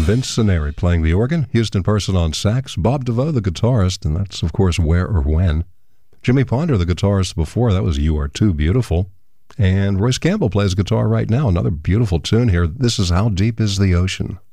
Vince Senneri playing the organ, Houston Person on sax, Bob DeVoe, the guitarist, and that's, of course, Where or When. Jimmy Ponder, the guitarist before, that was You Are Too Beautiful. And Royce Campbell plays guitar right now, another beautiful tune here. This is How Deep is the Ocean.